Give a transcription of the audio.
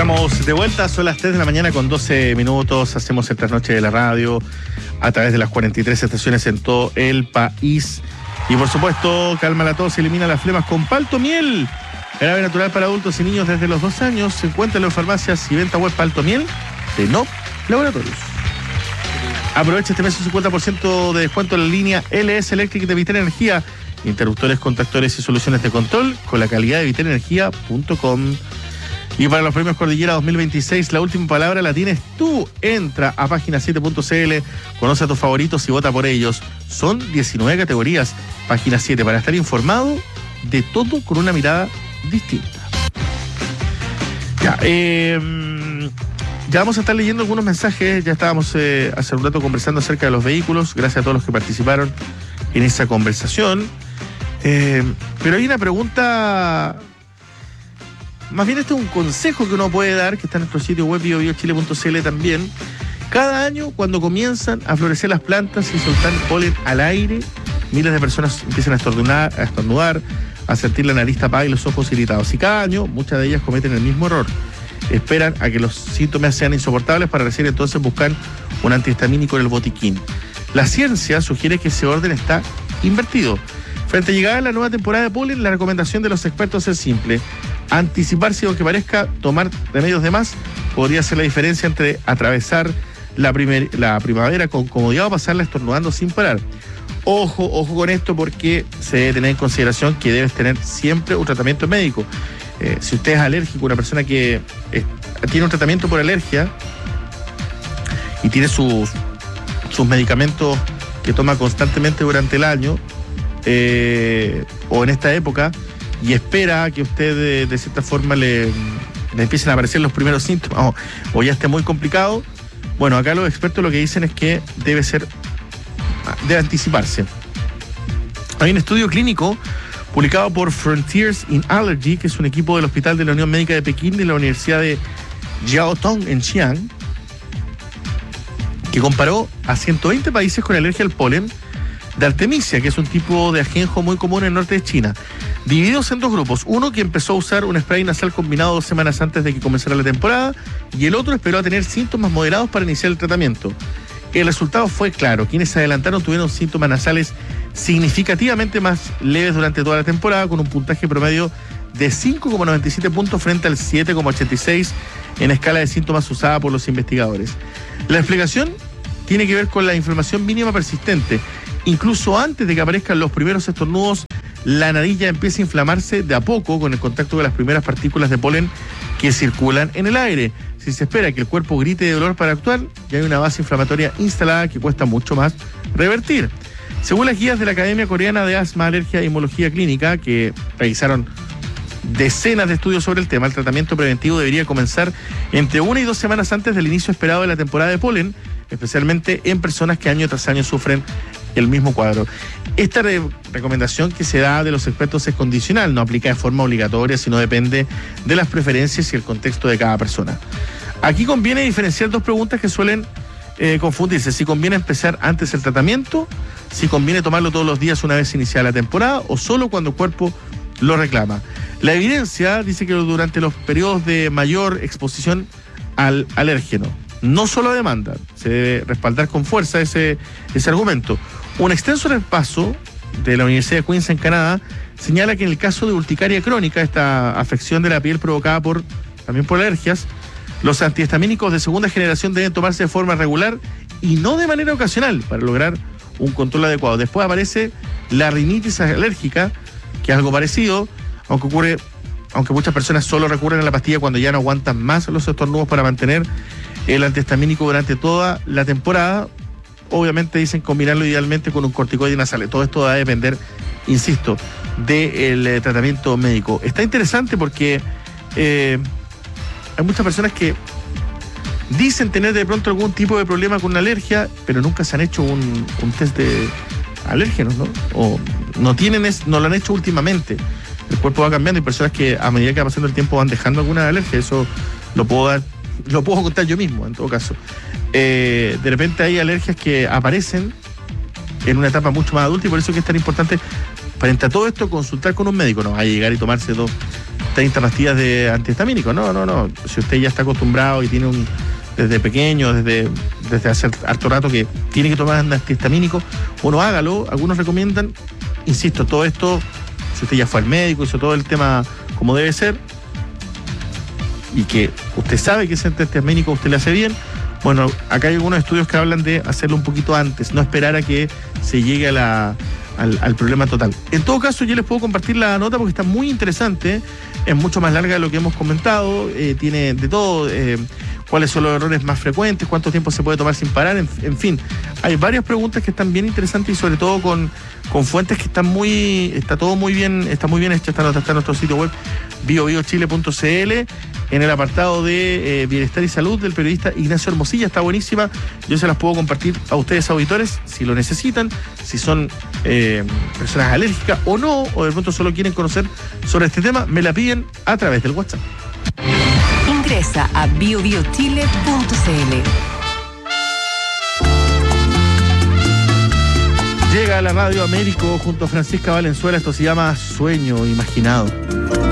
Estamos de vuelta, son las 3 de la mañana con 12 minutos. Hacemos el trasnoche de la radio a través de las 43 estaciones en todo el país. Y por supuesto, calma la tos, elimina las flemas con Palto Miel. Jarabe natural para adultos y niños desde los 2 años. Se encuentra en farmacias y venta web Palto Miel de No Laboratorios. Aprovecha este mes un 50% de descuento en la línea LS Electric de Vital Energía. Interruptores, contactores y soluciones de control con la calidad de vitalenergia.com. Y para los premios Cordillera 2026, la última palabra la tienes tú. Entra a página7.cl, conoce a tus favoritos y vota por ellos. Son 19 categorías. Página 7, para estar informado de todo con una mirada distinta. Ya vamos a estar leyendo algunos mensajes. Ya estábamos hace un rato conversando acerca de los vehículos. Gracias a todos los que participaron en esa conversación. Pero hay una pregunta... Más bien este es un consejo que uno puede dar, que está en nuestro sitio web biobiochile.cl también. Cada año, cuando comienzan a florecer las plantas y soltar polen al aire, miles de personas empiezan a estornudar, a sentir la nariz tapada y los ojos irritados. Y cada año, muchas de ellas cometen el mismo error. Esperan a que los síntomas sean insoportables para recién entonces buscar un antihistamínico en el botiquín. La ciencia sugiere que ese orden está invertido. Frente a llegar a la nueva temporada de polen, la recomendación de los expertos es simple. Anticiparse, aunque parezca tomar remedios de más, podría ser la diferencia entre atravesar la primavera con comodidad o pasarla estornudando sin parar. Ojo con esto, porque se debe tener en consideración que debes tener siempre un tratamiento médico. Si usted es alérgico, una persona que tiene un tratamiento por alergia y tiene sus medicamentos que toma constantemente durante el año, o en esta época, y espera que usted de cierta forma le empiecen a aparecer los primeros síntomas o ya esté muy complicado, bueno, acá los expertos lo que dicen es que debe anticiparse. Hay un estudio clínico publicado por Frontiers in Allergy, que es un equipo del Hospital de la Unión Médica de Pekín y de la Universidad de Jiaotong en Xi'an, que comparó a 120 países con alergia al polen de Artemisia, que es un tipo de ajenjo muy común en el norte de China, divididos en 2 grupos. Uno que empezó a usar un spray nasal combinado 2 semanas antes de que comenzara la temporada, y el otro esperó a tener síntomas moderados para iniciar el tratamiento. El resultado fue claro. Quienes se adelantaron tuvieron síntomas nasales significativamente más leves durante toda la temporada, con un puntaje promedio de 5,97 puntos frente al 7,86 en escala de síntomas usada por los investigadores. La explicación tiene que ver con la inflamación mínima persistente. Incluso antes de que aparezcan los primeros estornudos, la nariz ya empieza a inflamarse de a poco con el contacto de las primeras partículas de polen que circulan en el aire. Si se espera que el cuerpo grite de dolor para actuar, ya hay una base inflamatoria instalada que cuesta mucho más revertir. Según las guías de la Academia Coreana de Asma, Alergia e Inmunología Clínica, que realizaron decenas de estudios sobre el tema, el tratamiento preventivo debería comenzar entre 1 y 2 semanas antes del inicio esperado de la temporada de polen, especialmente en personas que año tras año sufren el mismo cuadro. Esta recomendación que se da de los expertos es condicional, no aplica de forma obligatoria, sino depende de las preferencias y el contexto de cada persona. Aquí conviene diferenciar 2 preguntas que suelen confundirse: si conviene empezar antes el tratamiento, si conviene tomarlo todos los días una vez iniciada la temporada o solo cuando el cuerpo lo reclama. La evidencia dice que durante los periodos de mayor exposición al alérgeno, no solo a demanda, se debe respaldar con fuerza ese argumento. Un extenso repaso de la Universidad de Queens en Canadá señala que en el caso de urticaria crónica, esta afección de la piel provocada también por alergias, los antihistamínicos de segunda generación deben tomarse de forma regular y no de manera ocasional para lograr un control adecuado. Después aparece la rinitis alérgica, que es algo parecido, aunque muchas personas solo recurren a la pastilla cuando ya no aguantan más los estornudos para mantener el antihistamínico durante toda la temporada. Obviamente dicen combinarlo idealmente con un corticoide nasal. Todo esto va a depender, insisto, del tratamiento médico. Está interesante porque hay muchas personas que dicen tener de pronto algún tipo de problema con una alergia, pero nunca se han hecho un test de alérgenos, ¿no? O no lo han hecho últimamente. El cuerpo va cambiando y personas que a medida que va pasando el tiempo van dejando alguna alergia. Eso lo puedo contar yo mismo, en todo caso. De repente hay alergias que aparecen en una etapa mucho más adulta, y por eso es que es tan importante, frente a todo esto, consultar con un médico. No va a llegar y tomarse alternativas de antihistamínicos. No. Si usted ya está acostumbrado y tiene desde pequeño, desde hace harto rato que tiene que tomar antihistamínico, uno hágalo. Algunos recomiendan, insisto, todo esto, si usted ya fue al médico, hizo todo el tema como debe ser, y que usted sabe que ese antihistamínico usted le hace bien, bueno, acá hay algunos estudios que hablan de hacerlo un poquito antes, no esperar a que se llegue al problema total. En todo caso, yo les puedo compartir la nota porque está muy interesante, es mucho más larga de lo que hemos comentado, tiene de todo, cuáles son los errores más frecuentes, cuánto tiempo se puede tomar sin parar, en fin, hay varias preguntas que están bien interesantes y sobre todo con fuentes que está todo muy bien, está muy bien hecha. Esta nota está en nuestro sitio web biobiochile.cl, en el apartado de bienestar y salud del periodista Ignacio Hermosilla, está buenísima, yo se las puedo compartir a ustedes auditores si lo necesitan, si son personas alérgicas o no, o de pronto solo quieren conocer sobre este tema, me la piden a través del WhatsApp. Ingresa a biobiochile.cl. Llega a la radio Américo junto a Francisca Valenzuela, esto se llama Sueño Imaginado.